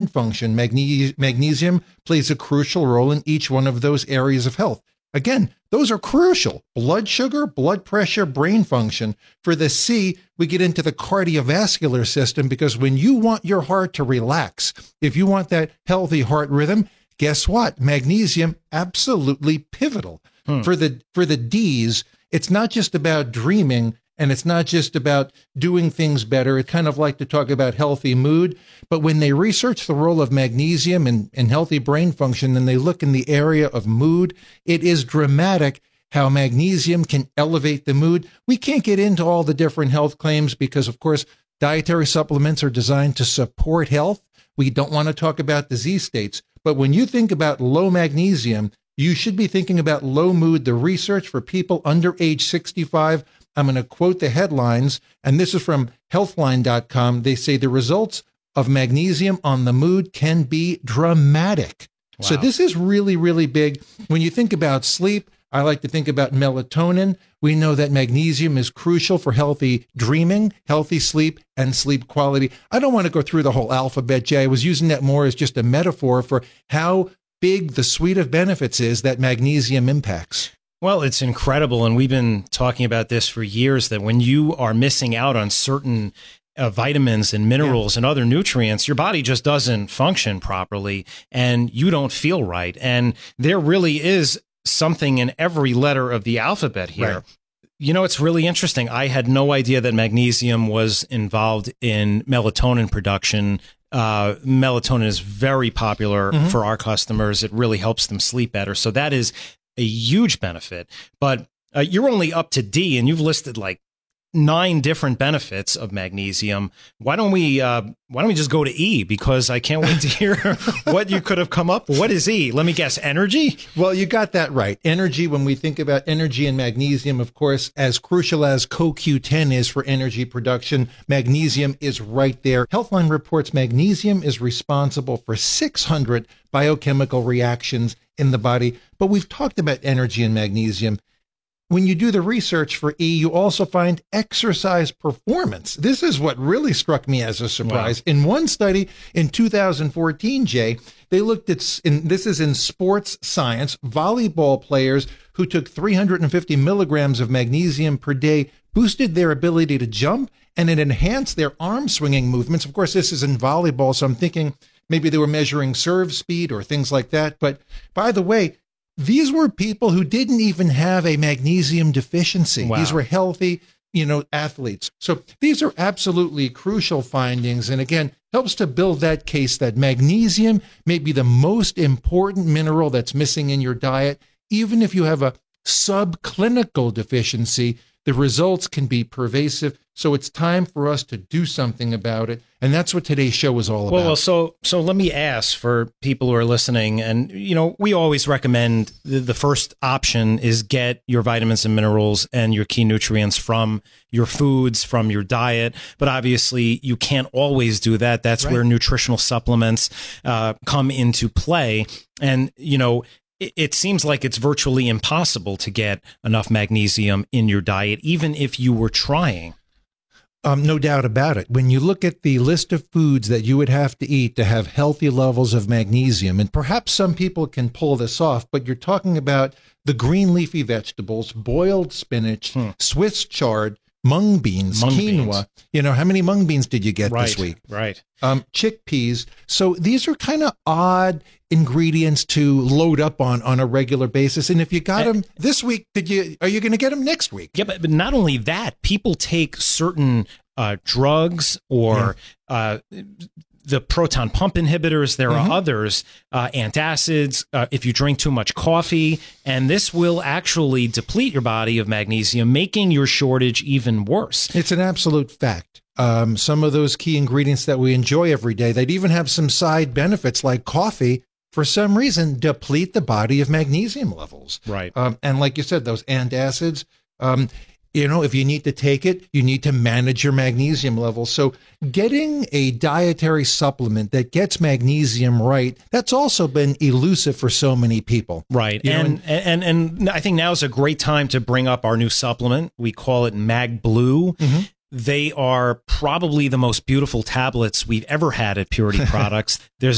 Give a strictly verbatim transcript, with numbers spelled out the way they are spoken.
function, magne- magnesium plays a crucial role in each one of those areas of health. Again, those are crucial. Blood sugar, blood pressure, brain function. For the C, we get into the cardiovascular system, because when you want your heart to relax, if you want that healthy heart rhythm, guess what? Magnesium, absolutely pivotal. Hmm. For the for the D's, it's not just about dreaming, and it's not just about doing things better. It's kind of like to talk about healthy mood. But when they research the role of magnesium in, in healthy brain function, and they look in the area of mood, it is dramatic how magnesium can elevate the mood. We can't get into all the different health claims because, of course, dietary supplements are designed to support health. We don't want to talk about disease states. But when you think about low magnesium, you should be thinking about low mood. The research for people under age sixty-five, I'm going to quote the headlines, and this is from healthline dot com. They say the results of magnesium on the mood can be dramatic. Wow. So this is really, really big. When you think about sleep, I like to think about melatonin. We know that magnesium is crucial for healthy dreaming, healthy sleep, and sleep quality. I don't want to go through the whole alphabet, Jay. I was using that more as just a metaphor for how big the suite of benefits is that magnesium impacts. Well, it's incredible. And we've been talking about this for years, that when you are missing out on certain uh, vitamins and minerals yeah. and other nutrients, your body just doesn't function properly and you don't feel right. And there really is something in every letter of the alphabet here. Right. You know, it's really interesting. I had no idea that magnesium was involved in melatonin production. Uh, melatonin is very popular mm-hmm. for our customers. It really helps them sleep better. So that is a huge benefit. But uh, you're only up to D, and you've listed like nine different benefits of magnesium. Why don't we uh, why don't we just go to E? Because I can't wait to hear what you could have come up with. What is E? Let me guess, energy? Well, you got that right. Energy, when we think about energy and magnesium, of course, as crucial as C O Q ten is for energy production, magnesium is right there. Healthline reports magnesium is responsible for six hundred biochemical reactions in the body. But we've talked about energy and magnesium. When you do the research for E, you also find exercise performance. This is what really struck me as a surprise. Wow. In one study in two thousand fourteen, Jay, they looked at, in, this is in sports science, volleyball players who took three hundred fifty milligrams of magnesium per day boosted their ability to jump, and it enhanced their arm swinging movements. Of course, this is in volleyball, so I'm thinking maybe they were measuring serve speed or things like that. But by the way, these were people who didn't even have a magnesium deficiency. Wow. These were healthy, you know, athletes. So these are absolutely crucial findings. And again, helps to build that case that magnesium may be the most important mineral that's missing in your diet. Even if you have a subclinical deficiency, the results can be pervasive. So it's time for us to do something about it. And that's what today's show is all about. Well, well so so let me ask for people who are listening. And, you know, we always recommend the, the first option is get your vitamins and minerals and your key nutrients from your foods, from your diet. But obviously, you can't always do that. That's right. Where nutritional supplements uh, come into play. And, you know, it seems like it's virtually impossible to get enough magnesium in your diet, even if you were trying. Um, no doubt about it. When you look at the list of foods that you would have to eat to have healthy levels of magnesium, and perhaps some people can pull this off, but you're talking about the green leafy vegetables, boiled spinach, hmm. Swiss chard, mung beans, mung quinoa. Beans. You know, how many mung beans did you get right, this week? Right. Um, chickpeas. So these are kind of odd ingredients to load up on on a regular basis. And if you got them this week, did you? Are you going to get them next week? Yeah, but, but not only that, people take certain uh, drugs or yeah. uh, the proton pump inhibitors. There mm-hmm. are others, uh, antacids, uh, if you drink too much coffee, and this will actually deplete your body of magnesium, making your shortage even worse. It's an absolute fact. Um, some of those key ingredients that we enjoy every day, they'd even have some side benefits like coffee, for some reason, deplete the body of magnesium levels. Right. Um, and like you said, those antacids, um, you know, if you need to take it, you need to manage your magnesium levels. So getting a dietary supplement that gets magnesium right, that's also been elusive for so many people. Right. You and, know, and, and, and I think now is a great time to bring up our new supplement. We call it MagBlue. Mm-hmm. They are probably the most beautiful tablets we've ever had at Purity Products. There's